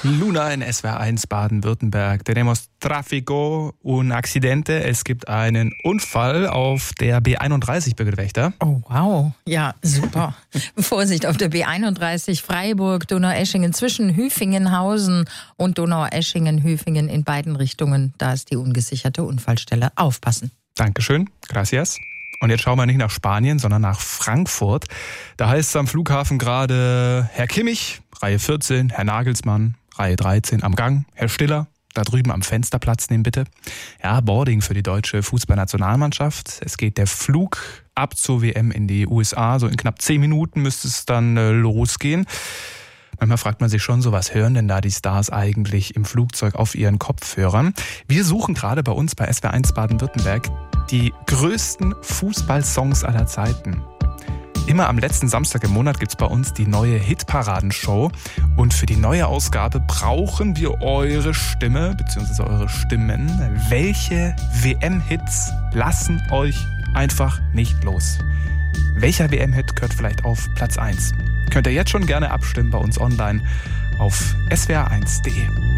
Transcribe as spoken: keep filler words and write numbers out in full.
Luna in S W R eins Baden-Württemberg. Tenemos tráfico, un accidente. Es gibt einen Unfall auf der B einunddreißig, Birgit Wächter. Oh, wow. Ja, super. Vorsicht auf der B einunddreißig Freiburg, Donaueschingen zwischen Hüfingenhausen und Donaueschingen-Hüfingen in beiden Richtungen. Da ist die ungesicherte Unfallstelle. Aufpassen. Dankeschön. Gracias. Und jetzt schauen wir nicht nach Spanien, sondern nach Frankfurt. Da heißt es am Flughafen gerade Herr Kimmich, Reihe vierzehn, Herr Nagelsmann, Reihe dreizehn am Gang, Herr Stiller, da drüben am Fenster Platz nehmen bitte. Ja, Boarding für die deutsche Fußballnationalmannschaft. Es geht der Flug ab zur W M in die U S A. So in knapp zehn Minuten müsste es dann äh, losgehen. Manchmal fragt man sich schon so, was hören denn da die Stars eigentlich im Flugzeug auf ihren Kopfhörern? Wir suchen gerade bei uns bei S W R eins Baden-Württemberg die größten Fußballsongs aller Zeiten. Immer am letzten Samstag im Monat gibt's bei uns die neue Hitparadenshow. Und für die neue Ausgabe brauchen wir eure Stimme, beziehungsweise eure Stimmen. Welche W M-Hits lassen euch einfach nicht los? Welcher W M-Hit gehört vielleicht auf Platz eins? Könnt ihr jetzt schon gerne abstimmen bei uns online auf S W R eins punkt de.